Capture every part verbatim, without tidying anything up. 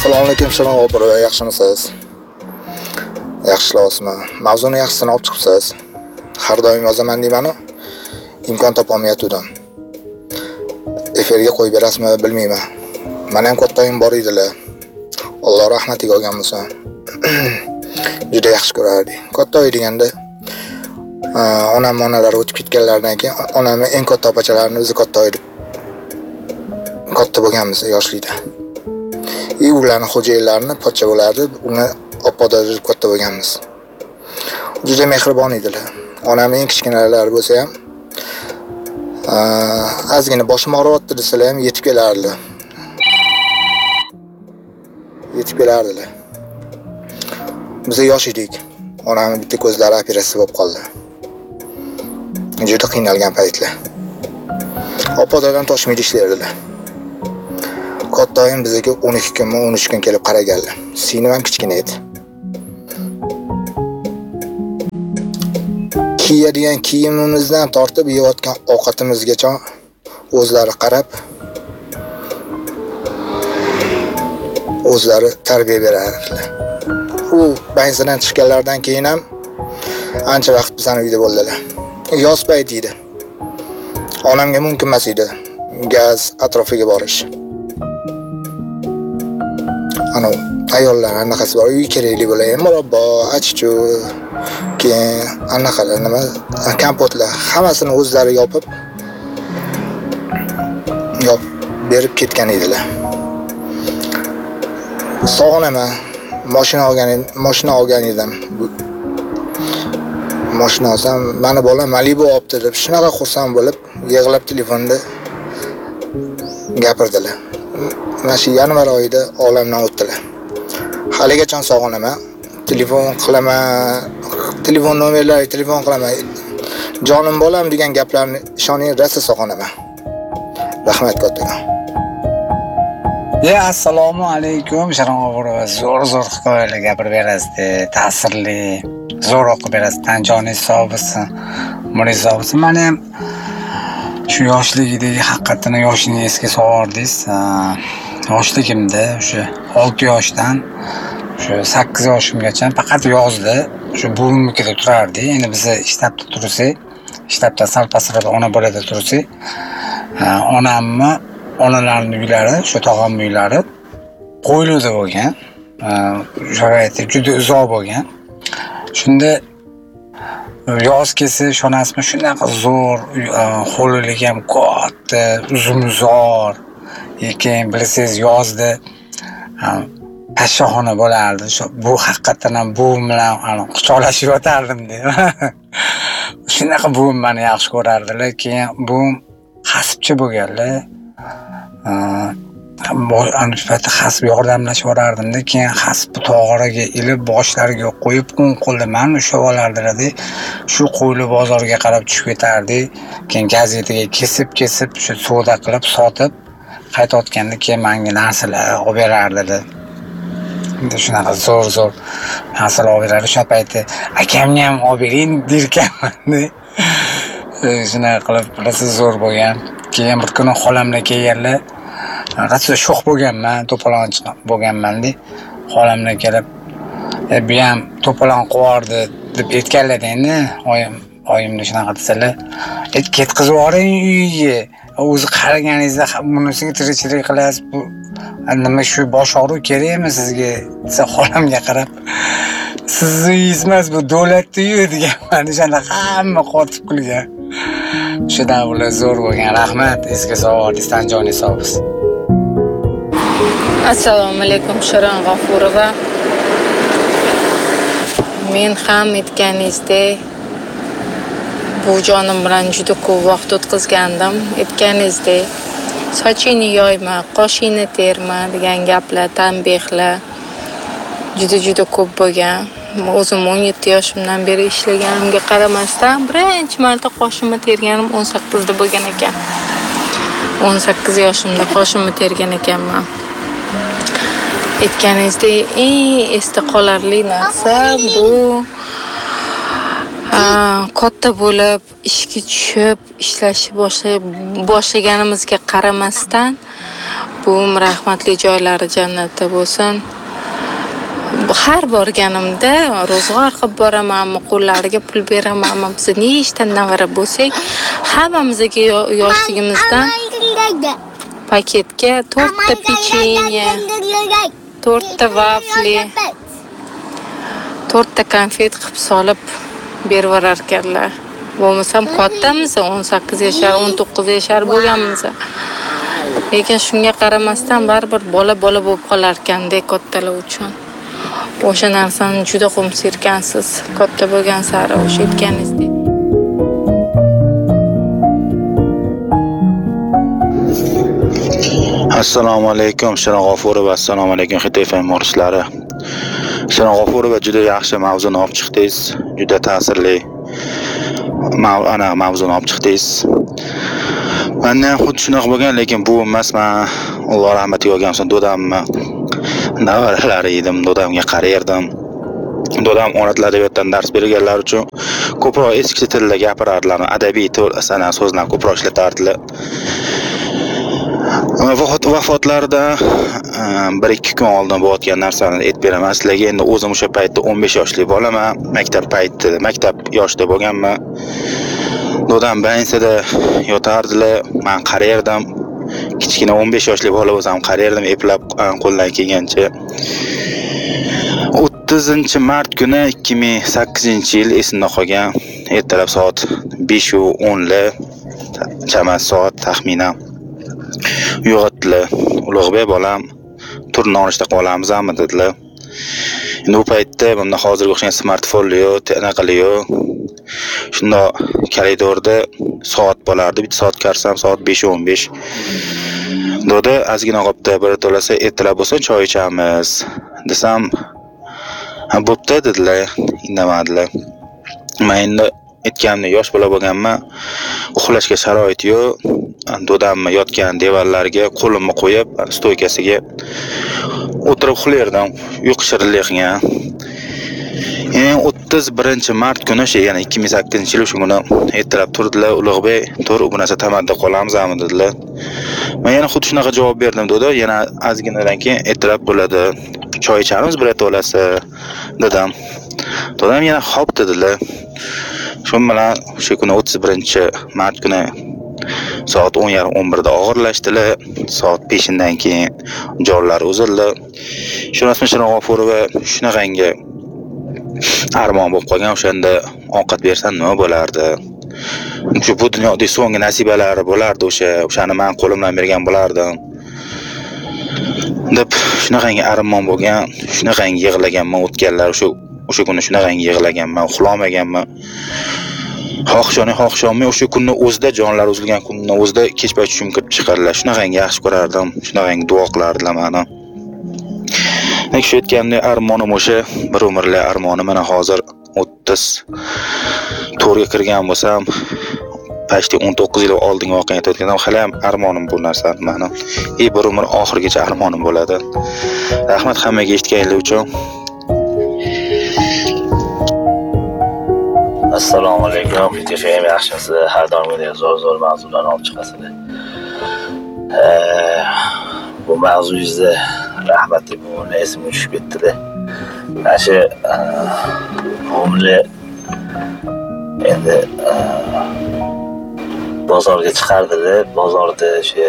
Assalomu alaykum, Sharon G'ofurova, yaxshimisiz? Yaxshilaysizmi? Mavzuni yaxshisini olib chiqibsiz. Har doim yozaman deymanu, imkon topolmayotgandim. Efirga qo'yib berasizmi, bilmayman. Mana ham kattayim bor edilar. Alloh rahmatiga olgan bo'lsin. Juda yaxshi ko'rardi. Katta deganda onam onalar o'tib ketganlardan keyin onamni eng katta opachalarini o'zi katta edi. Katta bo'lganmiz yoshlikda. I ularni xo'jayinlarini pochcha bo'lardi, uni oppodarib katta bo'lganmiz. Juda mehribon edilar. Onam eng kichkinalari bo'lsa ham ozgina boshim og'riyapti desalar ham yetib kelardilar. Yetib kelardilar. Biz yosh edik. Onamning bitta ko'zlari operatsiya bo'lib qoldi. Juda qiynalgan paytlar. Oppodardan toshmaydi ishlardilar. Kattayim bizga o'n ikki kun, o'n uch kun kelib qaraganlar. Singlim ham kichkina edi. Kiyadigan kiyimimizdan tortib yeyotgan ovqatimizgacha o'zlari qarab, o'zlari tarbiya berardilar. U bansidan chiqqanlardan keyin ham ancha vaqt bizning uyda bo'ldilar. Yoz payti edi. Onamga mumkin emas edi gaz atrofiga borish. Ana ayollar anaqasi bor, uy kerakli bo'ladi. Murabbo, achchu, keyin anaqalar nima, kompotlar hammasini o'zlari yopib yop berib ketgan edilar. Sog'inaman. Mashina olgan, mashina olgan edim. Mashina olsam, mani bolam Malibu olibdi deb shunaqa xursand bo'lib, yig'lab telefonda gapirdilar. Mana shu yanvar oyida olamdan o'tdilar. Haligacha sog'inaman. Telefon qilaman, telefon nomerlari, telefon qilaman. Jonim bolam degan gaplarni ishoning, rosa sog'inaman. Rahmat kattagon. Ya assalomu alaykum, Sharon G'ofurova. Zo'r zo'r hikoyalar gapirib berasiz, ta'sirli, zo'r o'qib berasiz. Tanjoni hisobisi, Muriz hisobisi. Meni ham shu yoshligidagi haqiqatdan yoshini esga solordingiz. Yoshligimda o'sha olti yoshdan shu sakkiz yoshimgacha faqat yozda shu buvimnikida turardi. Endi biz ishtabda tursak, ishtabda sal pastroq ona bolada tursak, onamni onalarning uylari, shu tog'amning uylari qo'ylida bo'lgan. Sharoiti juda uzoq bo'lgan. Shunda yoz kelsa, ishonasizmi, shunaqa zo'r, hovlilik ham katta, uzunzor. Keyin bilsangiz, yozda pashshaxona bo'lardi. Bu haqiqatan ham buvim bilan quchoqlashib yotardim-da. Shunaqa buvim meni yaxshi ko'rardilar. Keyin buvim hasibchi bo'lganlar. Anfati hasib yordamlashib borardimda, keyin hasib tog'oraga ilib boshlariga qo'yib o'n qo'lda men ushlab olardilar-da. Shu qo'yli bozorga qarab tushib ketardi. Keyin gazetaga kesib-kesib shu savdo qilib sotib qaytayotganda keyin menga narsalar olib berardilar. Endi shunaqa zo'r-zo'r narsalar olib berardi. Shu paytda akamni ham olib bering derkanman-da. Shunaqa qilib bilasiz zo'r bo'lgan. Keyin bir kuni xolamlar kelganlar. Ratsa sho'x bo'lganman, to'polon bo'lganman-da. Xolamlar kelib, "E, bu ham to'polon qo'yordi" deb aytganlar endi. Oyim, oyimni shunaqa desalar, "Et ketkizib yuboring uyiga. O'zi qaraganingizda bunisiga tirikchilik qilasiz. Bu nima shu bosh og'riq kerakmi sizga?" desa xolamga qarab, "Siz uyingiz emas, bu davlatning-yu" deganman. O'shanda hamma qotib kulgan. Shu davrlar zo'r bo'lgan. Rahmat, esga sog'ordingiz, Tanjoni hisobisiz. Assalomu alaykum, Sharon G'ofurova. Men ham aytganingizdek bu jonim bilan juda ko'p vaqt o'tkazgandim. Aytganingizdek sochingni yoyma, qoshingni terma degan gaplar, tanbehlar juda-juda ko'p bo'lgan. O'zim o'n yetti yoshimdan beri ishlaganimga qaramasdan birinchi marta qoshimni terganim o'n sakkizda bo'lgan ekan. o'n sakkiz yoshimda qoshimni tergan ekanman. Aytganingizdek, eng esda qolarli narsa bu katta bo'lib ishga tushib ishlashni boshlaganimizga qaramasdan Buvim rahmatli joylari jannatda bo'lsin. Har borganimda ro'zg'or qilib boramanmi, qo'llariga pul beramanmi, biz nechta navara bo'lsak, hammamizga yoshligimizdan paketga to'rtta pechenye, to'rtta vafli, to'rtta konfet qilib solib berib yurar ekanlar. Bo'lmasam kattamiz, o'n sakkiz yashar, o'n to'qqiz yashar bo'lganmiz. Lekin shunga qaramasdan baribir bola-bola bo'lib qolar ekanda kattalar uchun. O'sha narsani juda qo'msirkansiz, katta bo'lgan sari o'sha aytganingizdek. Assalomu alaykum, Shirin G'ofurova. Assalomu alaykum, Xitoy F M muxlislari. Shirin G'ofurova, juda yaxshi mavzuni olib chiqdingiz. Juda ta'sirli ana mavzuni olib chiqdingiz. Mendan xuddi shunaqa bo'lgan, lekin bu emasman. Alloh rahmatiga olgan dodamni navaralari edim, dodamga qarardim. Dodam ona tili adabiyotdan dars berganlar uchun ko'proq eski tilda gapirardilar, adabiy til sana so'zlar ko'proq ishlatardilar. Vafot vafotlarida bir ikki kun oldin bo'layotgan narsani aytib beraman sizlarga. Endi o'zim o'sha paytda o'n besh yoshli bolaman, maktab paytida, maktab yoshida bo'lganman. Dodam bansida yotardilar, men qarardim. Kichkina o'n besh yoshli bola bo'lsam qarardim, eplab qo'ldan kelgancha. o'ttizinchi mart kuni ikki ming sakkizinchi yil esimda qolgan. Ertalab soat besh va o'n lar chamas soat taxminan uyg'otdilar. Ulug'bek bolam, turni olishda qolamizmi dedilar. Endi u paytda bunda hozirga o'xshagan smartfonlar yo'q, anaqalar yo'q. Shunda koridorda soat bo'lardi. Bitta soat karsam soat besh o'n besh. Doda ozgina qopda bir to'lasa ertalab bo'lsa choy ichamiz desam, ha bo'pti dedilar, indamadilar. Men endi aytganimda yosh bola bo'lganman, uxlashga sharoit yo'q. Dodamni yotgan devorlarga qo'limni qo'yib, stoykasiga o'tirib uxlardim, uyqu shirinligiga. Endi o'ttiz birinchi mart kuni, o'sha yana ikki ming sakkizinchi yil o'sha kuni ertalab turdilar, Ulug'bek, tur bu narsa tamadda qolamizmi dedilar. Men yana xuddi shunaqa javob berdim, dedi. Yana ozginadan keyin ertalab bo'ladi. Choy ichamiz bir to'lasi dedim. Dodam yana xo'p dedilar. Shu bilan o'sha kuni o'ttiz birinchi mart kuni soat o'n yarim o'n birda og'irlashdilar. Soat beshindan keyin jonlari uzildi. Shunasi Shirin G'ofurova shunaqangi armon bo'lib qolgan, o'shanda ovqat bersam nima bo'lardi? Shu bu dunyoda so'nggi nasibalari bo'lardi, o'sha o'shani men qo'limdan bergan bo'lardim. deb shunaqangi armon bo'lgan, shunaqangi yig'laganman o'tganlar, o'sha o'sha kuni shunaqangi yig'laganman, uxlamaganman. Xohishoni xohishamay o'sha kunni o'zida jonlar uzilgan kunni o'zida kechpay tushim kirib chiqarlar. Shunaqangi yaxshi ko'rardim, shunaqangi duo qilardilar meni. Nek shu aytganimdek armonim o'sha bir umrli armonim. Mana hozir o'ttiz to'rtga kirgan bo'lsam, pashti o'n to'qqiz yil oldingi voqeani aytayotganim, hali ham armonim bu narsa meni. E bir umr oxirigacha armonim bo'ladi. Rahmat hammaga eshitganlar uchun. Assalomu alaykum. Kechirishim yaxshimisiz? Har doimgidek zo'r-zo'r mavzularni olib chiqasizlar. Bu mavzuyizda rahmatli buvimni esimga tushib ketdi-da. Mana shu buvimni endi bozorga chiqardilar, bozorda o'sha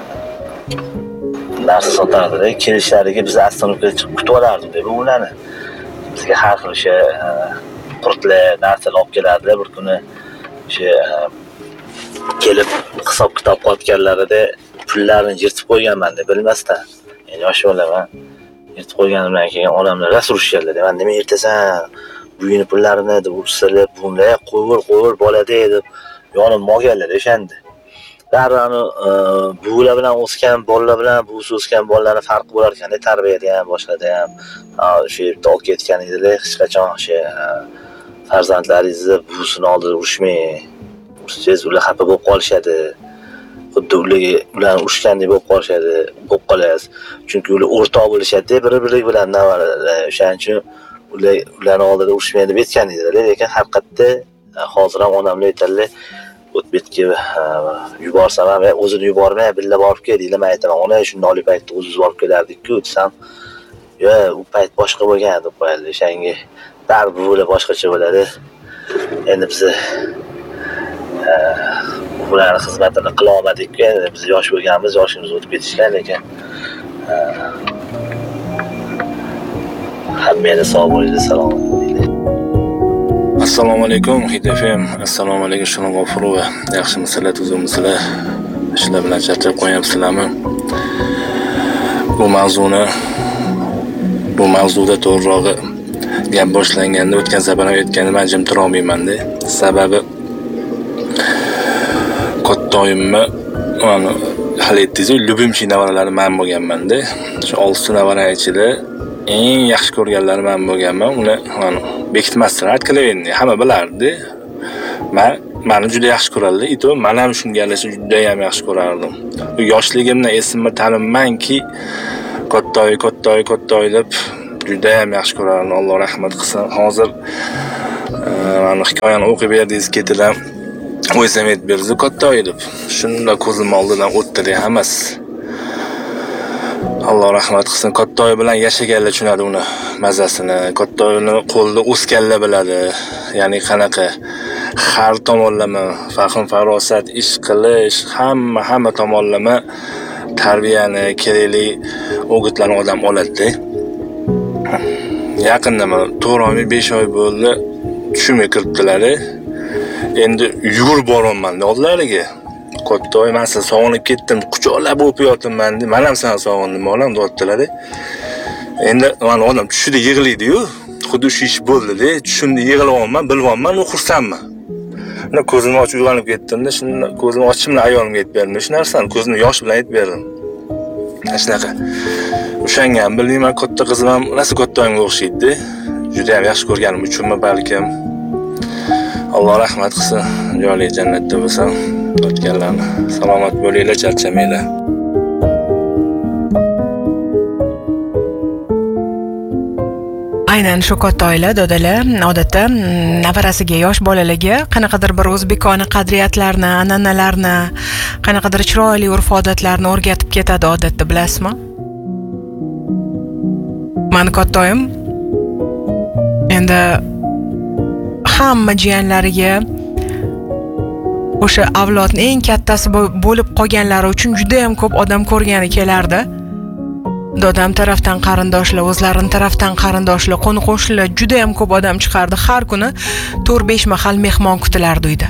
narsa sotardilar. Kelishlariga biz avtomobilga chiqib kutib olardik deb ularni. Bizga har xil o'sha qurtlar narsalar olib keladilar. Bir kuni o'sha kelib hisob kitob qilganlarida pullarni yirtib qo'yganman deb bilmasdan. Men yosh bolaman. Yirtib qo'yganimdan keyin odamlar ras urishganlar. Men nima yirtasan? Buyini pullarini deb ursalar, buvimlar qo'yir, qo'yir bolada deb yonimga olganlar o'shanda. Darrani buvilar bilan o'sgan bolalar bilan buvisi o'sgan bolalarning farqi bo'lar ekan, tarbiyada ham, boshqada ham. O'sha yerda olib ketgan edilar, hech qachon o'sha farzandlaringizni buvisini oldida urishmang. Ursangiz ular xafa bo'lib qolishadi. Xuddi ularga ularni urishgandek bo'lib qolishadi, bo'lib qolasiz. Chunki ular o'rtoq bo'lishadi, bir-biri bilan navaralar. O'shaning uchun ular ularni oldida urishmaydi deb aytgan edilar. Lekin haqiqatda hozir ham odamlar aytadilar, o'tib ketib yuborsam ham o'zini yubormay birga borib kel deydi. Men aytaman, "Ona, shunday paytda o'zimiz borib kelardik-ku" desam, "Yo, u payt boshqa bo'lgan" deb qo'yadi. O'shanga baribir bo'la boshqacha bo'ladi. Endi biz ularning xizmatini qila olmadik-ku. Endi biz yosh bo'lganmiz, yoshimiz o'tib ketishgan, lekin hammaga sog' bo'linglar, salomat bo'linglar. Assalomu alaykum Hit F M. Assalomu alaykum Shunov G'ofurova. Yaxshimisizlar, tuzukmisizlar? Ishlar bilan charchab qo'yapsizlarmi? Bu mavzuni bu mavzuda to'g'rirog'i gap boshlanganda o'tgan safar ham aytgandim, men jim tura olmayman-da. Sababi kattayimni mana hal etdingiz, любимчий navaralari men bo'lganman-da. Shu olti navara ichida eng yaxshi ko'rganlari men bo'lganman. Uni mana bekitmasdan aytqilaverdi. Hamma bilardi. Men meni juda yaxshi ko'rardi. Ito men ham shunga yarasha juda ham yaxshi ko'rardim. Bu yoshligimdan esimni tanimmanki, kattay, kattay, kattay deb juda ham yaxshi ko'rardim. Alloh rahmat qilsin. Hozir mana hikoyani o'qib berdingiz, ketidan o'zim aytib berdi kattay deb. Shunda ko'zim oldidan o'tdi emas. Alloh rahmat qilsin. Kattay bilan yashaganlar tushunadi uni mazasini. Kattayni qo'lda o'sganlar biladi. Ya'ni qanaqa har tomonlama fahm farosat, ish qilish, hamma hamma tomonlama tarbiyani, kerakli o'g'itlarni odam oladi. Yaqinda to'g'ri besh oy bo'ldi, tushimga kiritdilar. Endi yugurib boraman oldilariga. Kattay, men sizni sog'inib ketdim, quchoqlab o'pib yotibman, men ham seni sog'indim, olam deyaptilar. Endi mana odam tushida yig'laydi-yu, xuddi shu ish bo'ldi-da, tushimda yig'layapman, bilyapman, xursandman. Mana ko'zimni ochib uyg'onib ketdim-da, shunda ko'zimni ochishimdan ayolimga aytib berdim. Shu narsani ko'zimni yosh bilan aytib berdim. Shunaqa. O'shanga ham bilmayman, katta qizim ham nasib kattayimga o'xshaydi. Juda ham yaxshi ko'rganim uchunmi balkim. Alloh rahmat qilsin, joyi jannatda bo'lsin. O'tganlarni salomat bo'linglar, charchamanglar. Aynan shu kattaylar, dodalar odatda navarasiga, yosh bolalarga qanaqadir bir o'zbekona qadriyatlarni, an'analarni, qanaqadir chiroyli urf-odatlarni o'rgatib ketadi odatda, bilasizmi? Meni kattayim endi hamma jiyanlariga o'sha avlodning eng kattasi bo'lib qolganlari uchun juda ham ko'p odam ko'rgani kelardi. Dodam tarafdan qarindoshlar, o'zlarining tarafdan qarindoshlar, qo'ni-qo'shnilar juda ham ko'p odam chiqardi. Har kuni to'rt besh mahal mehmon kutilardi uyda.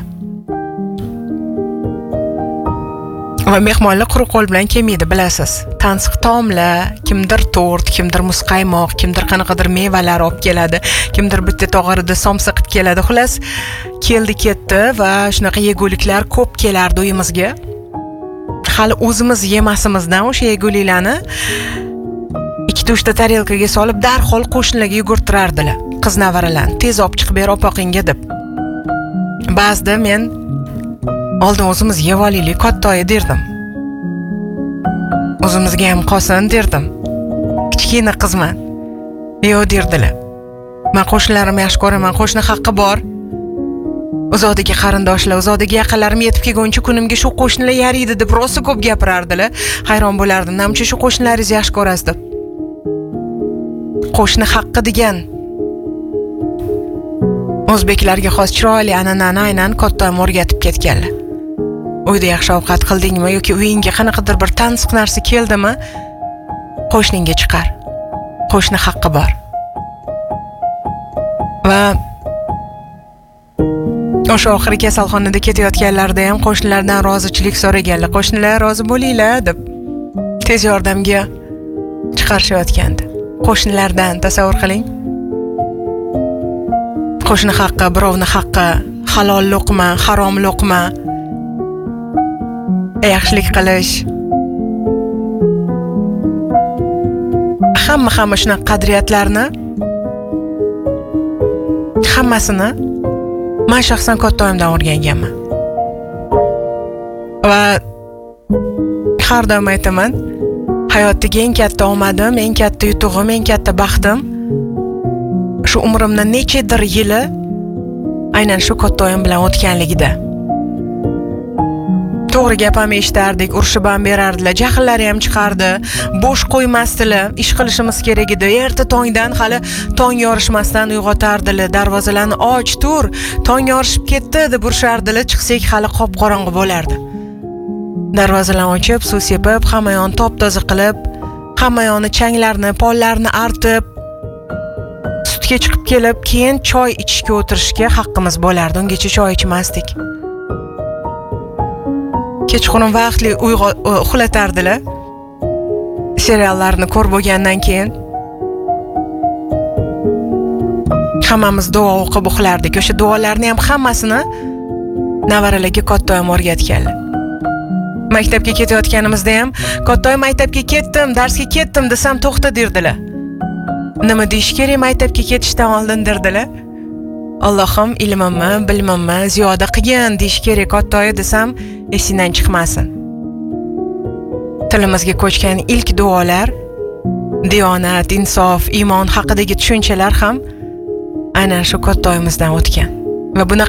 Va mehmonlar quruq qo'l bilan kelmaydi, bilasiz. Tansiq taomlar, kimdir tort, kimdir muzqaymoq, kimdir qanaqadir mevalar olib keladi, kimdir bitta tog'orada somsa qilib keladi. Xullas, keldi ketdi va shunaqa yeguliklar ko'p kelardi uyimizga. Hali o'zimiz yemasimizdan o'sha yeguliklarni ikkita uchta tarelkaga solib darhol qo'shnilarga yugurtirardilar. Qiz navaralarni tez olib chiqib ber opoqingga deb. Ba'zida men oldin o'zimiz yeb olaylik, kattay derdim. O'zimizga ham qolsin derdim. Kichkina qizman. Yo'q derdilar. Men qo'shnilarimni yaxshi ko'raman, qo'shni haqqi bor. Uzoqdagi qarindoshlar, uzoqdagi yaqinlarim yetib kelguncha kunimga shu qo'shnilar yariydi deb rosa ko'p gapirardilar. Hayron bo'lardim, "Namcha shu qo'shnilaringizni yaxshi ko'rasiz" deb. Qo'shni haqqi degan o'zbeklarga xos chiroyli an'anani aynan kattayim o'rgatib ketganlar. Uyda yaxshi ovqat qildingmi yoki uyingga qanaqadir bir tansiq narsa keldimi, qo'shningga chiqar. Qo'shni haqqi bor. Va o'sha oxiri kasalxonada ketayotganlarda ham qo'shnilardan rozichilik so'raganlar. Qo'shnilar rozi bo'linglar deb tez yordamga chiqarishayotgandi. Qo'shnilardan tasavvur qiling. Qo'shni haqqi, birovni haqqi, halol luqma, harom luqma, yaxshilik qilish. Hamma hamma shunaqa qadriyatlarni hammasini men shaxsan kattayimdan o'rganganman. Va har doim aytaman, hayotdagi eng katta omadim, eng katta yutug'im, eng katta baxtim shu umrimning nechadir yili aynan shu kattayim bilan o'tganligida. to'g'ri gap ham eshitardik, urishib ham berardilar, jahllari ham chiqardi, bo'sh qo'ymasdilar, ish qilishimiz kerak edi. Erta tongdan hali tong yorishmasdan uyg'otardilar, darvozalarni och, tur, tong yorishib ketdi deb urishardilar, chiqsak hali qop-qorong'i bo'lardi. Darvozalarni ochib, suv sepib, hamma yoqni top-toza qilib, hamma yoqni changlarni, pollarni artib, sutga chiqib kelib, keyin choy ichishga o'tirishga haqqimiz bo'lardi. Ungacha choy ichmasdik. Kechqurun vaqtli uxlatardilar. Seriallarni ko'rib bo'lgandan keyin hammamiz duo o'qib uxlardik. O'sha duolarni ham hammasini nevaralarga kattaoyim o'rgatganlar. Maktabga ketayotganimizda ham kattaoyim maktabga ketdim, darsga ketdim desam to'xta derdilar. Nima deyish kerak maktabga ketishdan oldin derdilar. Allohim ilmimni, bilimimni ziyoda qilgin deyish kerak kattaoyi desam esingdan chiqmasin. Tilimizga ko'chgan ilk duolar, diyonat, insof, iymon haqidagi tushunchalar ham aynan shu kattaoyimizdan o'tgan. Va buni